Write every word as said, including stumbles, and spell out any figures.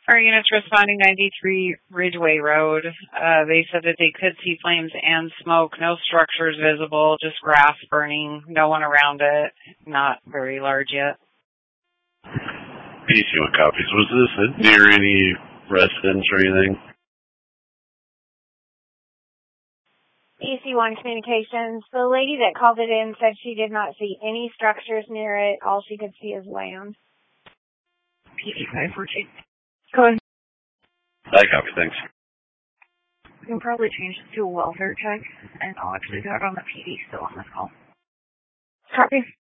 Our units responding ninety-three Ridgeway Road. Uh, they said that they could see flames and smoke. No structures visible, just grass burning. No one around it. Not very large yet. P C one copies. Was this near any residence or anything? P C one Communications. The lady that called it in said she did not see any structures near it. All she could see is land. P C five fourteen. Go ahead. I copy, thanks. We can probably change it to a welfare check, and I'll actually have it on the P D still on this call. Copy.